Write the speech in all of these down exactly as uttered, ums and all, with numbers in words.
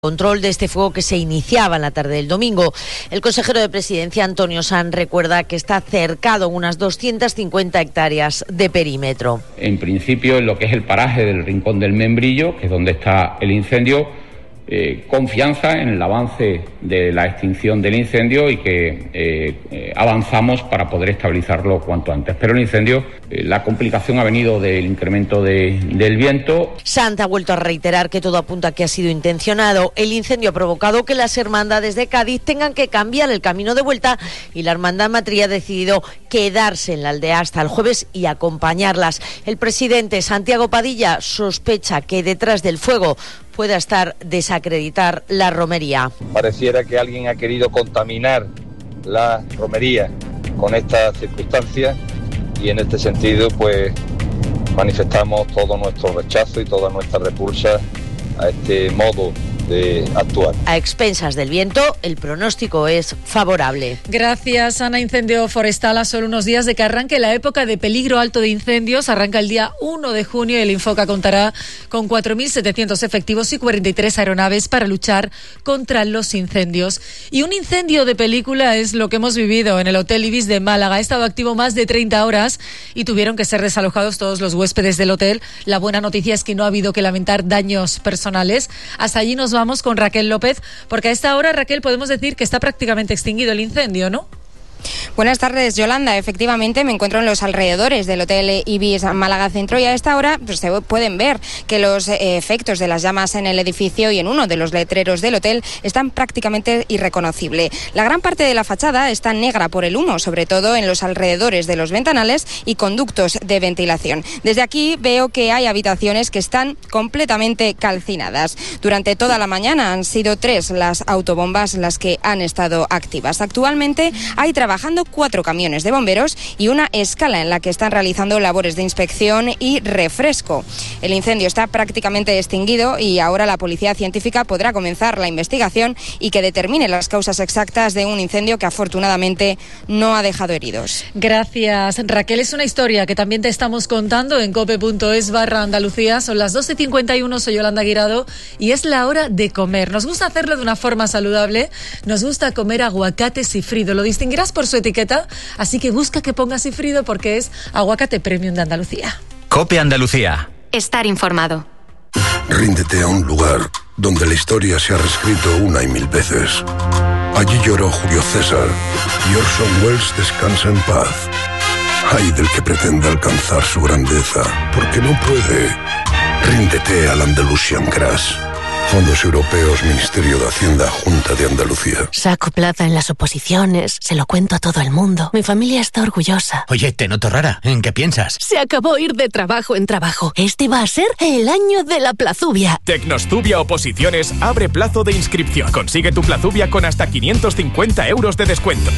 Control de este fuego que se iniciaba en la tarde del domingo. El consejero de Presidencia, Antonio Sanz, recuerda que está cercado en unas doscientas cincuenta hectáreas de perímetro. En principio, en lo que es el paraje del Rincón del Membrillo, que es donde está el incendio, eh, confianza en el avance de la extinción del incendio y que eh, eh, avanzamos para poder estabilizarlo cuanto antes. Pero el incendio, eh, la complicación ha venido del incremento de, del viento. Sanz ha vuelto a reiterar que todo apunta a que ha sido intencionado. El incendio ha provocado que las hermandades de Cádiz tengan que cambiar el camino de vuelta y la hermandad Matría ha decidido quedarse en la aldea hasta el jueves y acompañarlas. El presidente Santiago Padilla sospecha que detrás del fuego pueda estar desacreditar la romería. Pareciera que alguien ha querido contaminar la romería con estas circunstancias y en este sentido pues manifestamos todo nuestro rechazo y toda nuestra repulsa a este modo de actuar. A expensas del viento, el pronóstico es favorable. Gracias, Ana. Incendio forestal a solo unos días de que arranque la época de peligro alto de incendios. Arranca el día uno de junio y el Infoca contará con cuatro mil setecientos efectivos y cuarenta y tres aeronaves para luchar contra los incendios. Y un incendio de película es lo que hemos vivido en el Hotel Ibis de Málaga. Ha estado activo más de treinta horas y tuvieron que ser desalojados todos los huéspedes del hotel. La buena noticia es que no ha habido que lamentar daños personales. Hasta allí nos vamos con Raquel López, porque a esta hora, Raquel, podemos decir que está prácticamente extinguido el incendio, ¿no? Buenas tardes, Yolanda. Efectivamente, me encuentro en los alrededores del Hotel Ibis Málaga Centro y a esta hora pues, se pueden ver que los eh, efectos de las llamas en el edificio y en uno de los letreros del hotel están prácticamente irreconocibles. La gran parte de la fachada está negra por el humo, sobre todo en los alrededores de los ventanales y conductos de ventilación. Desde aquí veo que hay habitaciones que están completamente calcinadas. Durante toda la mañana han sido tres las autobombas las que han estado activas. Actualmente hay trabajando cuatro camiones de bomberos y una escala en la que están realizando labores de inspección y refresco. El incendio está prácticamente extinguido y ahora la policía científica podrá comenzar la investigación y que determine las causas exactas de un incendio que afortunadamente no ha dejado heridos. Gracias, Raquel. Es una historia que también te estamos contando en cope punto es barra Andalucía. Son las doce cincuenta y uno, soy Yolanda Guirado y es la hora de comer. Nos gusta hacerlo de una forma saludable, nos gusta comer aguacate sifrido. Lo distinguirás por su etiqueta, así que busca que ponga sifrido porque es aguacate premium de Andalucía. Cope Andalucía. Estar informado. Ríndete a un lugar donde la historia se ha reescrito una y mil veces. Allí lloró Julio César y Orson Welles descansa en paz. Ay del que pretenda alcanzar su grandeza, porque no puede. Ríndete al Andalusian Crash. Fondos Europeos, Ministerio de Hacienda, Junta de Andalucía. Saco plaza en las oposiciones, se lo cuento a todo el mundo. Mi familia está orgullosa. Oye, te noto rara. ¿En qué piensas? Se acabó ir de trabajo en trabajo. Este va a ser el año de la plazubia. Tecnostubia Oposiciones abre plazo de inscripción. Consigue tu plazubia con hasta quinientos cincuenta euros de descuento.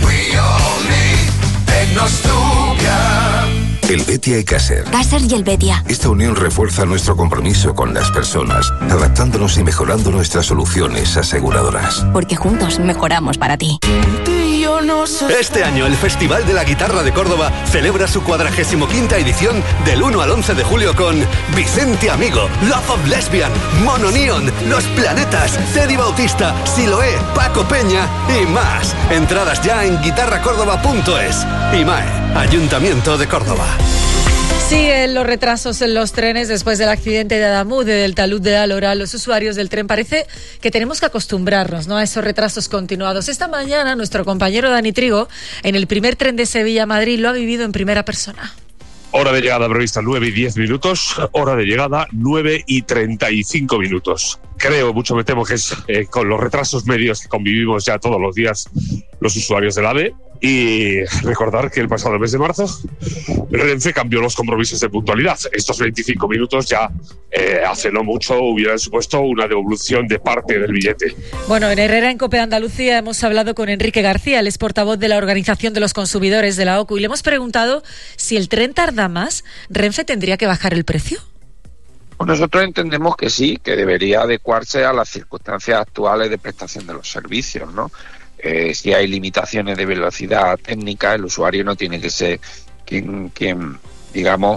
Tecnostubia. El Betia y Caser. Caser y el Betia. Esta unión refuerza nuestro compromiso con las personas, adaptándonos y mejorando nuestras soluciones aseguradoras. Porque juntos mejoramos para ti. Este año el Festival de la Guitarra de Córdoba celebra su cuadragésimo quinta edición del uno al once de julio con Vicente Amigo, Love of Lesbian, Mono Neon, Los Planetas, Teddy Bautista, Siloé, Paco Peña y más. Entradas ya en guitarra córdoba punto es. IMAE, Ayuntamiento de Córdoba. Siguen los retrasos en los trenes después del accidente de Adamuz, del talud de Alora. Los usuarios del tren parece que tenemos que acostumbrarnos, ¿no?, a esos retrasos continuados. Esta mañana nuestro compañero Dani Trigo, en el primer tren de Sevilla a Madrid, lo ha vivido en primera persona. Hora de llegada prevista nueve y diez minutos, hora de llegada nueve y treinta y cinco minutos. Creo, mucho me temo que es eh, con los retrasos medios que convivimos ya todos los días los usuarios del AVE. Y recordar que el pasado mes de marzo Renfe cambió los compromisos de puntualidad. Estos veinticinco minutos ya eh, hace no mucho hubieran supuesto una devolución de parte del billete. Bueno, en Herrera, en Cope Andalucía, hemos hablado con Enrique García, él es portavoz de la Organización de los Consumidores de la O C U, y le hemos preguntado si el tren tarda más, ¿Renfe tendría que bajar el precio? Pues nosotros entendemos que sí, que debería adecuarse a las circunstancias actuales de prestación de los servicios, ¿no? Eh, si hay limitaciones de velocidad técnica, el usuario no tiene que ser quien, quien digamos,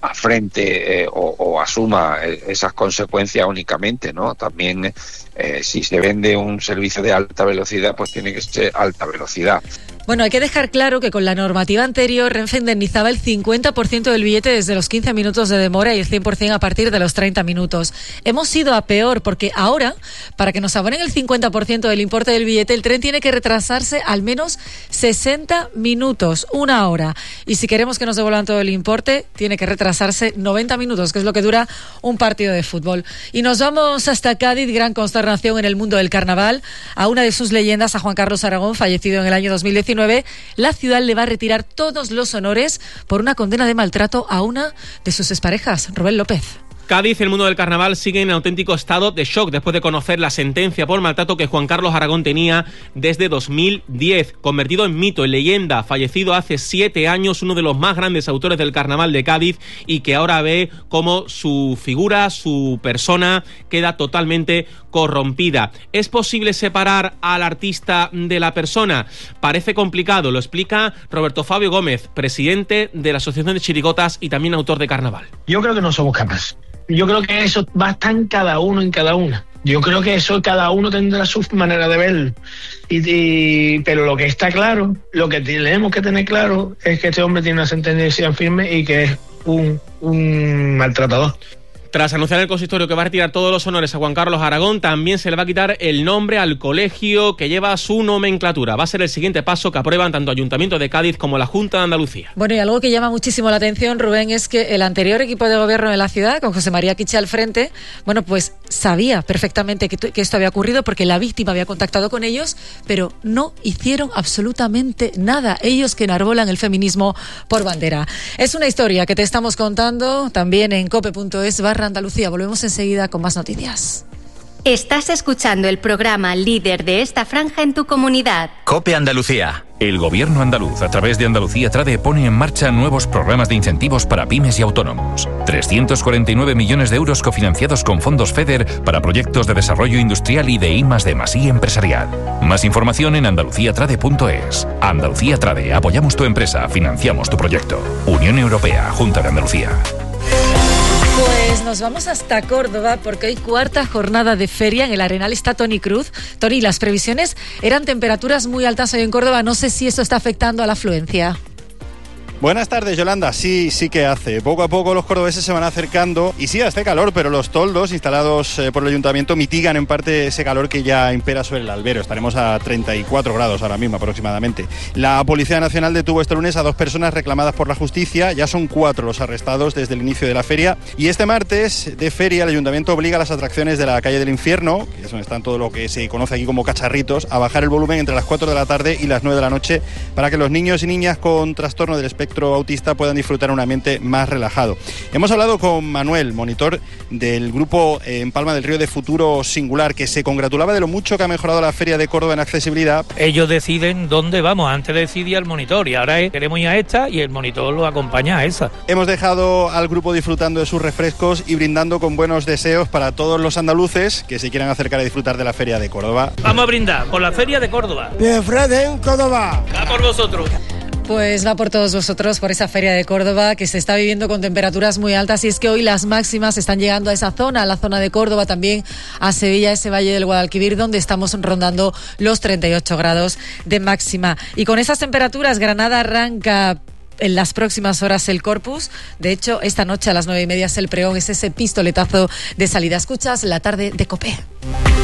afrente eh, o, o asuma eh, esas consecuencias únicamente, ¿no? También eh, si se vende un servicio de alta velocidad, pues tiene que ser alta velocidad. Bueno, hay que dejar claro que con la normativa anterior Renfe indemnizaba el cincuenta por ciento del billete desde los quince minutos de demora y el cien por ciento a partir de los treinta minutos. Hemos ido a peor porque ahora, para que nos abonen el cincuenta por ciento del importe del billete, el tren tiene que retrasarse al menos sesenta minutos, una hora. Y si queremos que nos devuelvan todo el importe, tiene que retrasarse noventa minutos, que es lo que dura un partido de fútbol. Y nos vamos hasta Cádiz, gran consternación en el mundo del carnaval. A una de sus leyendas, a Juan Carlos Aragón, fallecido en el año dos mil diecinueve, la ciudad le va a retirar todos los honores por una condena de maltrato a una de sus exparejas, Rubén López. Cádiz, el mundo del carnaval sigue en auténtico estado de shock después de conocer la sentencia por maltrato que Juan Carlos Aragón tenía desde dos mil diez, convertido en mito, en leyenda, fallecido hace siete años, uno de los más grandes autores del carnaval de Cádiz, y que ahora ve cómo su figura, su persona, queda totalmente corrompida. ¿Es posible separar al artista de la persona? Parece complicado, lo explica Roberto Fabio Gómez, presidente de la Asociación de Chirigotas y también autor de carnaval. Yo creo que no somos capaces. Yo creo que eso va a estar en cada uno, en cada una. Yo creo que eso cada uno tendrá su manera de verlo. Y, y, pero lo que está claro, lo que tenemos que tener claro es que este hombre tiene una sentencia firme y que es un, un maltratador. Tras anunciar el consistorio que va a retirar todos los honores a Juan Carlos Aragón, también se le va a quitar el nombre al colegio que lleva su nomenclatura. Va a ser el siguiente paso que aprueban tanto Ayuntamiento de Cádiz como la Junta de Andalucía. Bueno, y algo que llama muchísimo la atención, Rubén, es que el anterior equipo de gobierno de la ciudad, con José María Quiche al frente, bueno, pues sabía perfectamente que, que esto había ocurrido porque la víctima había contactado con ellos, pero no hicieron absolutamente nada. Ellos que enarbolan el feminismo por bandera. Es una historia que te estamos contando también en cope punto es barra Andalucía. Volvemos enseguida con más noticias. Estás escuchando el programa líder de esta franja en tu comunidad. COPE Andalucía. El Gobierno andaluz, a través de Andalucía Trade, pone en marcha nuevos programas de incentivos para pymes y autónomos. trescientos cuarenta y nueve millones de euros cofinanciados con fondos FEDER para proyectos de desarrollo industrial y de I más D más I empresarial. Más información en andalucía trade punto es. Andalucía Trade, apoyamos tu empresa, financiamos tu proyecto. Unión Europea, Junta de Andalucía. Pues nos vamos hasta Córdoba porque hoy cuarta jornada de feria. En el Arenal está Toni Cruz. Toni, las previsiones eran temperaturas muy altas hoy en Córdoba. No sé si eso está afectando a la afluencia. Buenas tardes, Yolanda. Sí, sí que hace. Poco a poco los cordobeses se van acercando y sí, hace calor, pero los toldos instalados eh, por el ayuntamiento mitigan en parte ese calor que ya impera sobre el albero. Estaremos a treinta y cuatro grados ahora mismo aproximadamente. La Policía Nacional detuvo este lunes a dos personas reclamadas por la justicia. Ya son cuatro los arrestados desde el inicio de la feria. Y este martes de feria el ayuntamiento obliga a las atracciones de la calle del Infierno, que es donde están todo lo que se conoce aquí como cacharritos, a bajar el volumen entre las cuatro de la tarde y las nueve de la noche para que los niños y niñas con trastorno del espectro autista puedan disfrutar un ambiente más relajado. Hemos hablado con Manuel, monitor del grupo en Palma del Río de Futuro Singular, que se congratulaba de lo mucho que ha mejorado la Feria de Córdoba en accesibilidad. Ellos deciden dónde vamos, antes decidía el monitor y ahora es, queremos ir a esta y el monitor lo acompaña a esa. Hemos dejado al grupo disfrutando de sus refrescos y brindando con buenos deseos para todos los andaluces que se quieran acercar a disfrutar de la Feria de Córdoba. Vamos a brindar por la Feria de Córdoba. ¡De Fred en Córdoba! ¡Va por vosotros! Pues va por todos vosotros, por esa Feria de Córdoba que se está viviendo con temperaturas muy altas, y es que hoy las máximas están llegando a esa zona, a la zona de Córdoba, también a Sevilla, ese valle del Guadalquivir, donde estamos rondando los treinta y ocho grados de máxima. Y con esas temperaturas, Granada arranca en las próximas horas el Corpus. De hecho, esta noche a las nueve y media es el pregón, es ese pistoletazo de salida. Escuchas La Tarde de COPE.